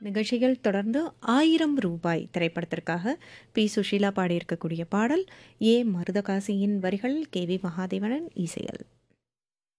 நிகழ்ச்சிகள் தொடர்ந்து 1000 ரூபாய் திரைப்படத்திற்காக பி சுஷீலா பாடியிருக்கக்கூடிய பாடல் ஏ மருதகாசியின் வரிகள் கே வி மகாதேவனின் இசையில்.